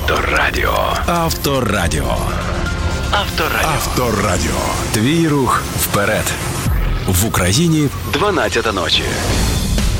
Авторадіо. Авторадіо. Авторадіо. Авторадіо. Твій рух вперед. В Україні 12 ночі.